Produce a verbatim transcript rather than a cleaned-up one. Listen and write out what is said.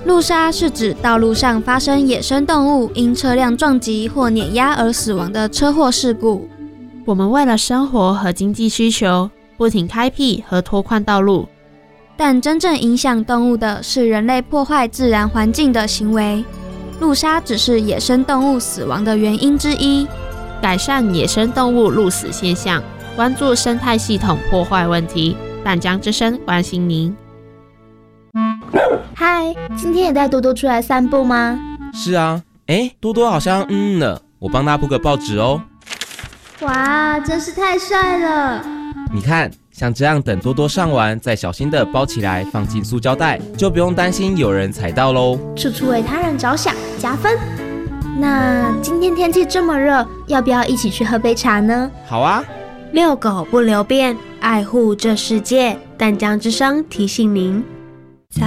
路杀是指道路上发生野生动物因车辆撞击或碾压而死亡的车祸事故。 我们为了生活和经济需求，不停开辟和拓宽道路， 但真正影响动物的是人类破坏自然环境的行为。路杀只是野生动物死亡的原因之一。 改善野生动物路死现象，关注生态系统破坏问题。淡江之声关心您。 嗨，今天也带多多出来散步吗？ 是啊，哎，多多好像嗯了，我帮他铺个报纸哦。 哇，真是太帅了！ 你看，像这样等多多上完，再小心的包起来，放进塑胶袋，就不用担心有人踩到喽。 处处为他人着想，加分。那今天天气这么热，要不要一起去喝杯茶呢？ 好啊。 遛狗不留便，爱护这世界。淡江之声提醒您。